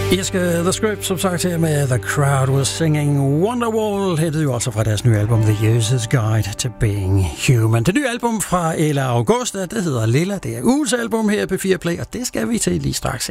Irske The Script, som sagt her med The Crowd Was Singing Wonderwall, hættede jo altså fra deres nye album The User's Guide to Being Human. Det nye album fra Ella Augusta, det hedder Lilla, det er ugens album her på 4 Play, og det skal vi til lige straks.